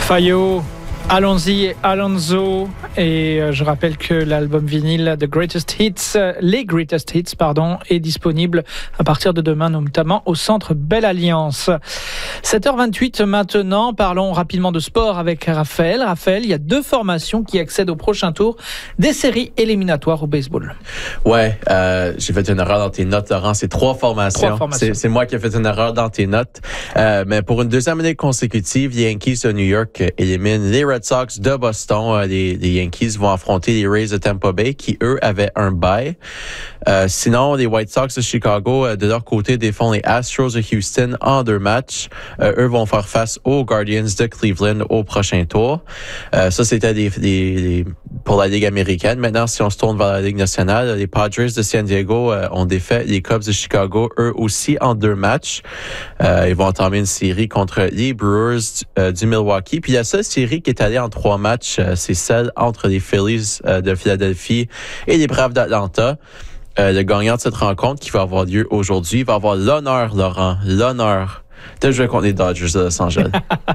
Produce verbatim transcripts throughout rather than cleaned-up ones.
Fayot, allons-y, Alonso. Et je rappelle que l'album vinyle The Greatest Hits, les Greatest Hits, pardon, est disponible à partir de demain, notamment au Centre Belle Alliance. sept heures vingt-huit maintenant, parlons rapidement de sport avec Raphaël. Raphaël, il y a deux formations qui accèdent au prochain tour des séries éliminatoires au baseball. Ouais, euh, j'ai fait une erreur dans tes notes, Laurent. C'est trois formations. Trois formations. C'est, c'est moi qui ai fait une erreur dans tes notes. Euh, mais pour une deuxième année consécutive, les Yankees de New York éliminent les Red Sox de Boston. Les, les Yankees vont affronter les Rays de Tampa Bay qui, eux, avaient un bye. Euh, sinon, les White Sox de Chicago, de leur côté, défendent les Astros de Houston en deux matchs. Euh, eux vont faire face aux Guardians de Cleveland au prochain tour. Euh, ça, c'était des, des, des, pour la Ligue américaine. Maintenant, si on se tourne vers la Ligue nationale, les Padres de San Diego euh, ont défait les Cubs de Chicago, eux aussi, en deux matchs. Euh, ils vont entamer une série contre les Brewers euh, du Milwaukee. Puis la seule série qui est allée en trois matchs, euh, c'est celle entre les Phillies euh, de Philadelphie et les Braves d'Atlanta. Euh, le gagnant de cette rencontre qui va avoir lieu aujourd'hui va avoir l'honneur, Laurent, l'honneur de jouer contre les Dodgers de Los Angeles.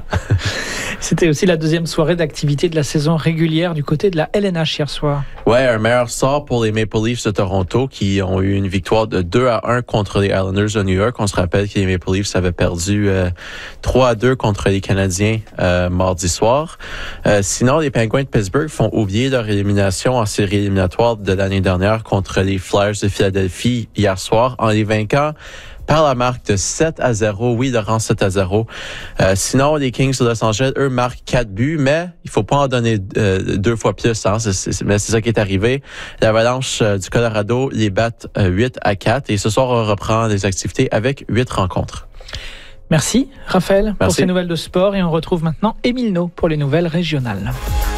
C'était aussi la deuxième soirée d'activité de la saison régulière du côté de la L N H hier soir. Ouais, un meilleur sort pour les Maple Leafs de Toronto qui ont eu une victoire de deux à un contre les Islanders de New York. On se rappelle que les Maple Leafs avaient perdu euh, trois à deux contre les Canadiens euh, mardi soir. Euh, sinon, les Penguins de Pittsburgh font oublier leur élimination en série éliminatoire de l'année dernière contre les Flyers de Philadelphie hier soir en les vainquant par la marque de sept à zéro. Oui, Laurent, sept à zéro. Euh, sinon, les Kings de Los Angeles, eux, marquent quatre buts, mais il faut pas en donner euh, deux fois plus. Hein. C'est, c'est, mais c'est ça qui est arrivé. L'Avalanche euh, du Colorado les battent euh, huit à quatre. Et ce soir, on reprend les activités avec huit rencontres. Merci, Raphaël, Merci. pour ces nouvelles de sport. Et on retrouve maintenant Émile No pour les nouvelles régionales.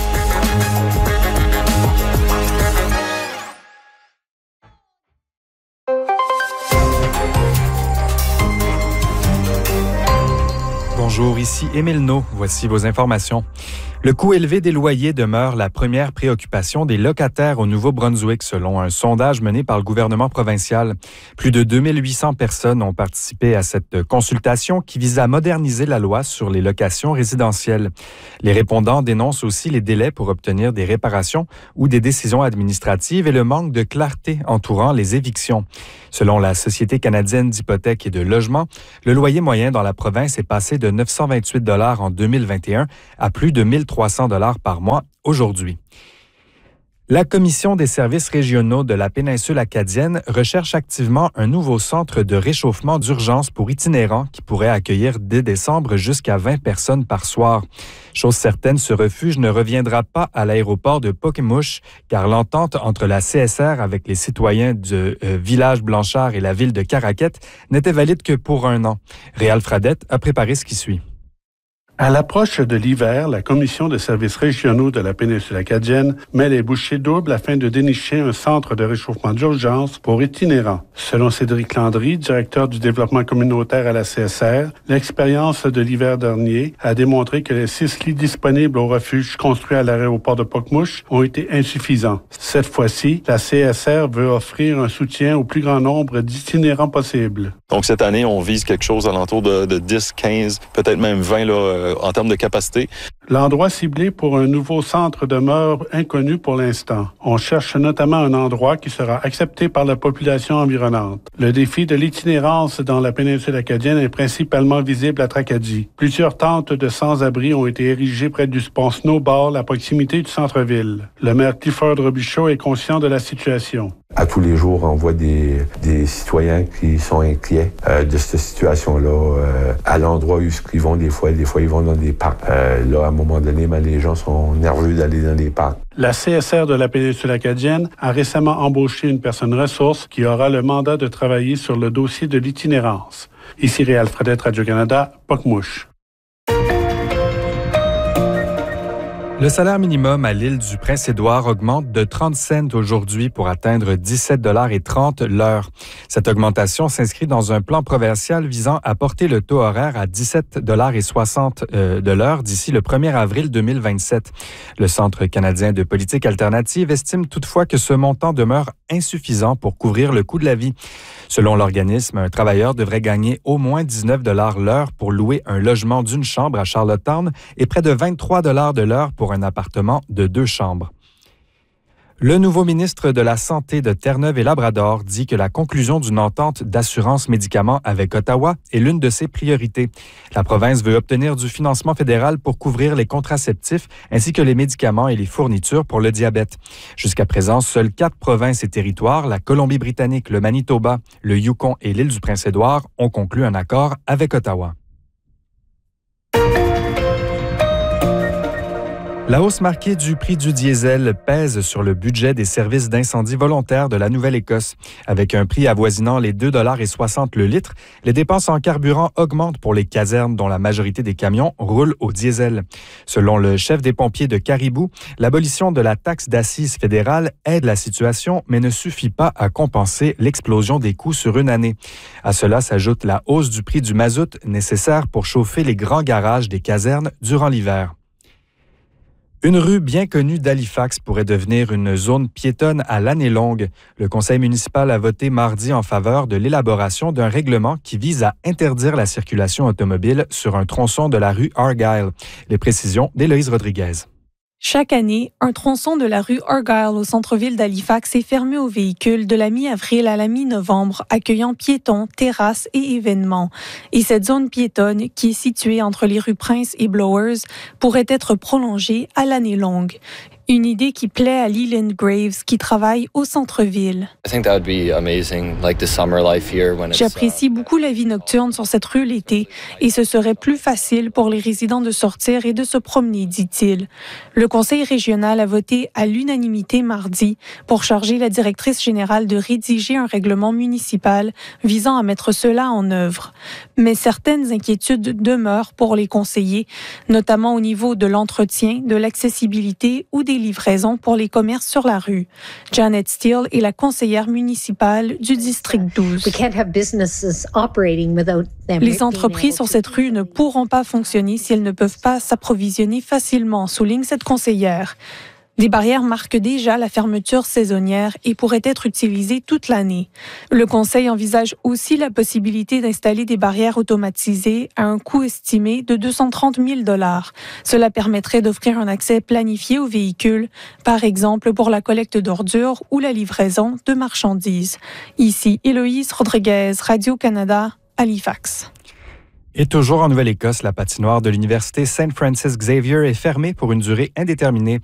Bonjour, ici Émile No. Voici vos informations. Le coût élevé des loyers demeure la première préoccupation des locataires au Nouveau-Brunswick, selon un sondage mené par le gouvernement provincial. Plus de deux mille huit cents personnes ont participé à cette consultation qui vise à moderniser la loi sur les locations résidentielles. Les répondants dénoncent aussi les délais pour obtenir des réparations ou des décisions administratives et le manque de clarté entourant les évictions. Selon la Société canadienne d'hypothèques et de logement, le loyer moyen dans la province est passé de neuf cent vingt-huit dollars en deux mille vingt et un à plus de mille trois cents dollars par mois aujourd'hui. La Commission des services régionaux de la péninsule acadienne recherche activement un nouveau centre de réchauffement d'urgence pour itinérants qui pourrait accueillir dès décembre jusqu'à vingt personnes par soir. Chose certaine, ce refuge ne reviendra pas à l'aéroport de Pokemouche car l'entente entre la C S R avec les citoyens du euh, village Blanchard et la ville de Caraquette n'était valide que pour un an. Réal Fradette a préparé ce qui suit. À l'approche de l'hiver, la Commission des services régionaux de la péninsule acadienne met les bouchées doubles afin de dénicher un centre de réchauffement d'urgence pour itinérants. Selon Cédric Landry, directeur du développement communautaire à la C S R, l'expérience de l'hiver dernier a démontré que les six lits disponibles au refuge construit à l'aéroport de Pokemouche ont été insuffisants. Cette fois-ci, la C S R veut offrir un soutien au plus grand nombre d'itinérants possible. Donc cette année, on vise quelque chose alentour de, de dix, quinze, peut-être même vingt là, euh, en termes de capacité. L'endroit ciblé pour un nouveau centre demeure inconnu pour l'instant. On cherche notamment un endroit qui sera accepté par la population environnante. Le défi de l'itinérance dans la péninsule acadienne est principalement visible à Tracadie. Plusieurs tentes de sans-abri ont été érigées près du pont Snowball à proximité du centre-ville. Le maire Clifford Robichaud est conscient de la situation. À tous les jours, on voit des, des citoyens qui sont inquiets euh, de cette situation-là. Euh, à l'endroit où ils vont, des fois, des fois ils vont dans des parcs. Euh, là, à un moment donné, ben, les gens sont nerveux d'aller dans les parcs. La C S R de la péninsule acadienne a récemment embauché une personne ressource qui aura le mandat de travailler sur le dossier de l'itinérance. Ici Réal Fradette, Radio-Canada, Pokemouche. Le salaire minimum à l'île du Prince-Édouard augmente de trente cents aujourd'hui pour atteindre dix-sept dollars trente l'heure. Cette augmentation s'inscrit dans un plan provincial visant à porter le taux horaire à dix-sept dollars soixante euh, de l'heure d'ici le premier avril deux mille vingt-sept. Le Centre canadien de politique alternative estime toutefois que ce montant demeure insuffisant pour couvrir le coût de la vie. Selon l'organisme, un travailleur devrait gagner au moins dix-neuf dollars l'heure pour louer un logement d'une chambre à Charlottetown et près de vingt-trois dollars de l'heure pour un appartement de deux chambres. Le nouveau ministre de la Santé de Terre-Neuve et Labrador dit que la conclusion d'une entente d'assurance médicaments avec Ottawa est l'une de ses priorités. La province veut obtenir du financement fédéral pour couvrir les contraceptifs ainsi que les médicaments et les fournitures pour le diabète. Jusqu'à présent, seules quatre provinces et territoires, la Colombie-Britannique, le Manitoba, le Yukon et l'île du Prince-Édouard, ont conclu un accord avec Ottawa. La hausse marquée du prix du diesel pèse sur le budget des services d'incendie volontaire de la Nouvelle-Écosse. Avec un prix avoisinant les deux dollars soixante le litre, les dépenses en carburant augmentent pour les casernes dont la majorité des camions roulent au diesel. Selon le chef des pompiers de Caribou, l'abolition de la taxe d'assises fédérale aide la situation, mais ne suffit pas à compenser l'explosion des coûts sur une année. À cela s'ajoute la hausse du prix du mazout nécessaire pour chauffer les grands garages des casernes durant l'hiver. Une rue bien connue d'Halifax pourrait devenir une zone piétonne à l'année longue. Le conseil municipal a voté mardi en faveur de l'élaboration d'un règlement qui vise à interdire la circulation automobile sur un tronçon de la rue Argyle. Les précisions d'Héloïse Rodriguez. Chaque année, un tronçon de la rue Argyle au centre-ville d'Halifax est fermé aux véhicules de la mi-avril à la mi-novembre, accueillant piétons, terrasses et événements. Et cette zone piétonne, qui est située entre les rues Prince et Blowers, pourrait être prolongée à l'année longue. Une idée qui plaît à Leland Graves, qui travaille au centre-ville. J'apprécie beaucoup la vie nocturne sur cette rue l'été et ce serait plus facile pour les résidents de sortir et de se promener, dit-il. Le conseil régional a voté à l'unanimité mardi pour charger la directrice générale de rédiger un règlement municipal visant à mettre cela en œuvre. Mais certaines inquiétudes demeurent pour les conseillers, notamment au niveau de l'entretien, de l'accessibilité ou des livraisons pour les commerces sur la rue. Janet Steele est la conseillère municipale du district douze. Les entreprises sur cette rue ne pourront pas fonctionner si elles ne peuvent pas s'approvisionner facilement, souligne cette conseillère. Des barrières marquent déjà la fermeture saisonnière et pourraient être utilisées toute l'année. Le Conseil envisage aussi la possibilité d'installer des barrières automatisées à un coût estimé de deux cent trente mille dollars. Cela permettrait d'offrir un accès planifié aux véhicules, par exemple pour la collecte d'ordures ou la livraison de marchandises. Ici, Héloïse Rodriguez, Radio-Canada, Halifax. Et toujours en Nouvelle-Écosse, la patinoire de l'université Saint Francis Xavier est fermée pour une durée indéterminée.